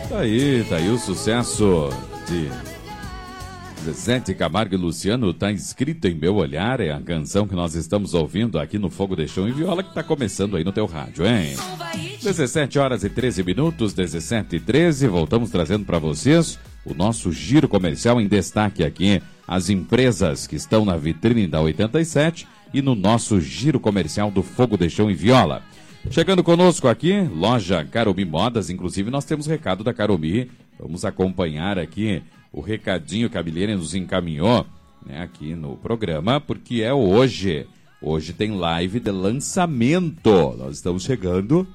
Tá aí o sucesso de Zezé de Camargo e Luciano, tá escrito em meu olhar, é a canção que nós estamos ouvindo aqui no Fogo de Chão e Viola, que tá começando aí no teu rádio, hein? 17 horas e 13 minutos, 17 e 13, voltamos trazendo para vocês o nosso giro comercial em destaque aqui, as empresas que estão na vitrine da 87 e no nosso giro comercial do Fogo de Chão e Viola. Chegando conosco aqui, loja Caromi Modas, inclusive nós temos recado da Caromi, vamos acompanhar aqui o recadinho que a Milene nos encaminhou, né, aqui no programa, porque é hoje. Hoje tem live de lançamento. Nós estamos chegando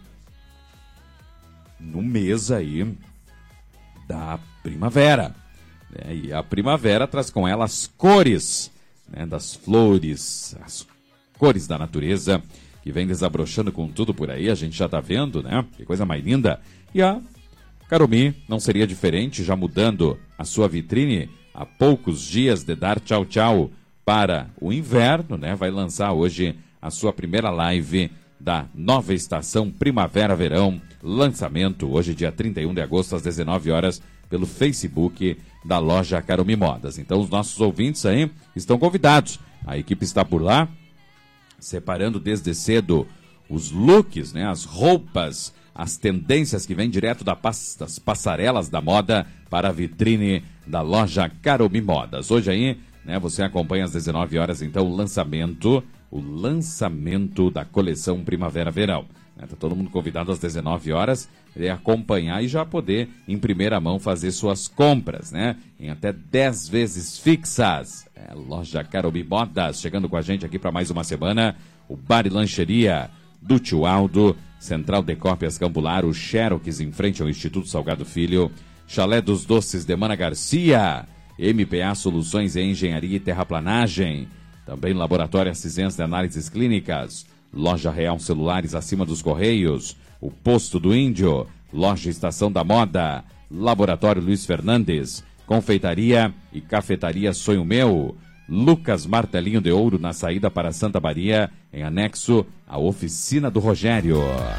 no mês aí da primavera, né, e a primavera traz com ela as cores, né, das flores, as cores da natureza, que vem desabrochando com tudo por aí, a gente já tá vendo, né? Que coisa mais linda. E a Caromi não seria diferente, já mudando a sua vitrine há poucos dias de dar tchau tchau para o inverno, né? Vai lançar hoje a sua primeira live da nova estação Primavera-Verão, lançamento hoje dia 31 de agosto às 19 horas pelo Facebook da loja Caromi Modas. Então os nossos ouvintes aí estão convidados, a equipe está por lá, separando desde cedo os looks, né, as roupas, as tendências que vêm direto das passarelas da moda para a vitrine da loja Caromi Modas. Hoje aí, né, você acompanha às 19 horas, então, o lançamento da coleção Primavera-Verão. Tá todo mundo convidado às 19 horas a acompanhar e já poder, em primeira mão, fazer suas compras, né? Em até 10 vezes fixas. Loja Caromi Modas, chegando com a gente aqui para mais uma semana. O Bar e Lancheria do Tio Aldo, Central de Cópias Cambular, o Xerox em frente ao Instituto Salgado Filho, Chalé dos Doces de Mana Garcia, MPA Soluções em Engenharia e Terraplanagem, também Laboratório Assistência de Análises Clínicas, Loja Real Celulares acima dos Correios, o Posto do Índio, Loja Estação da Moda, Laboratório Luiz Fernandes, Confeitaria e Cafetaria Sonho Meu, Lucas Martelinho de Ouro na saída para Santa Maria, em anexo à Oficina do Rogério.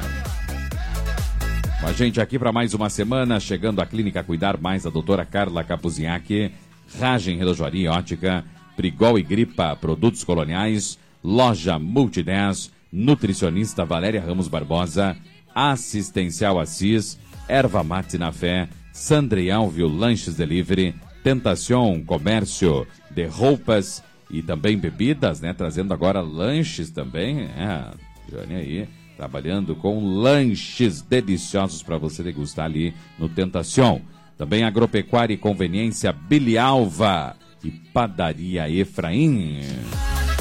Com a gente aqui para mais uma semana, chegando à Clínica Cuidar Mais, a doutora Carla Capuziak, Ragem Relojoaria Ótica, Prigol e Gripa, Produtos Coloniais, Loja Multi10, Nutricionista Valéria Ramos Barbosa, Assistencial Assis, Erva Mate na Fé, Sandre Alvio Lanches Delivery, Tentacion Comércio de Roupas e também bebidas, né? Trazendo agora lanches também, Jane aí, trabalhando com lanches deliciosos para você degustar ali no Tentacion. Também Agropecuária e Conveniência Bilialva e Padaria Efraim.